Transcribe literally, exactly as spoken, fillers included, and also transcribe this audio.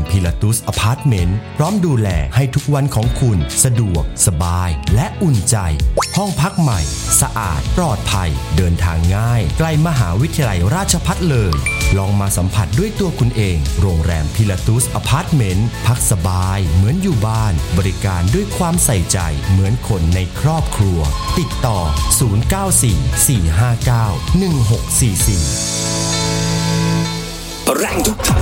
พิลาตุสอพาร์ตเมนต์พร้อมดูแลให้ทุกวันของคุณสะดวกสบายและอุ่นใจห้องพักใหม่สะอาดปลอดภัยเดินทางง่ายใกล้มหาวิทยาลัยราชภัฏเลยลองมาสัมผัสด้วยตัวคุณเองโรงแรมพิลาตุสอพาร์ตเมนต์พักสบายเหมือนอยู่บ้านบริการด้วยความใส่ใจเหมือนคนในครอบครัวติดต่อศูนย์ เก้า สี่ สี่ ห้า เก้า หนึ่ง หก สี่ สี่แรงทุกทาง